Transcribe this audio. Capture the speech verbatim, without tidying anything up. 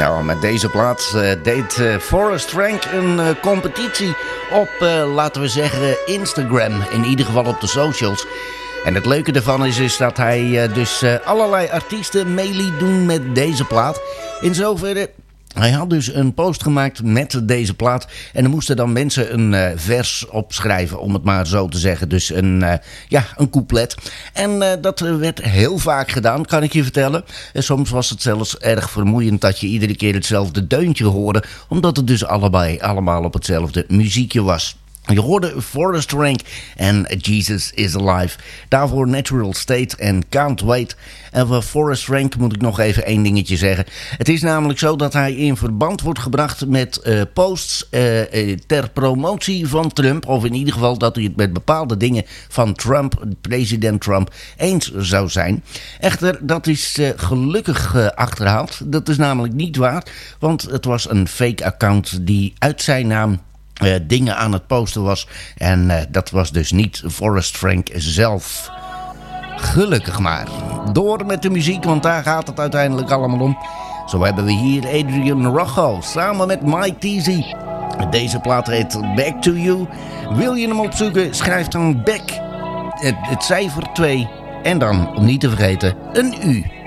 Nou, met deze plaat uh, deed uh, Forrest Frank een uh, competitie op, uh, laten we zeggen, Instagram. In ieder geval op de socials. En het leuke ervan is, is dat hij uh, dus uh, allerlei artiesten mee liet doen met deze plaat. In zoverre... Hij had dus een post gemaakt met deze plaat. En er moesten dan mensen een uh, vers opschrijven, om het maar zo te zeggen. Dus een, uh, ja, een couplet. En uh, dat werd heel vaak gedaan, kan ik je vertellen. En soms was het zelfs erg vermoeiend dat je iedere keer hetzelfde deuntje hoorde. Omdat het dus allebei allemaal op hetzelfde muziekje was. Je hoorde Forrest Frank en Jesus is Alive. Daarvoor Natural State en Can't Wait. En voor Forrest Frank moet ik nog even één dingetje zeggen. Het is namelijk zo dat hij in verband wordt gebracht met uh, posts uh, uh, ter promotie van Trump. Of in ieder geval dat hij het met bepaalde dingen van Trump, president Trump, eens zou zijn. Echter, dat is uh, gelukkig uh, achterhaald. Dat is namelijk niet waar. Want het was een fake account die uit zijn naam... Uh, dingen aan het posten was. En uh, dat was dus niet Forrest Frank zelf. Gelukkig maar. Door met de muziek, want daar gaat het uiteindelijk allemaal om. Zo hebben we hier Adrian Rojo samen met Mike Teasy. Deze plaat heet Back to You. Wil je hem opzoeken, schrijf dan Back, het, het cijfer twee. En dan, om niet te vergeten, een U.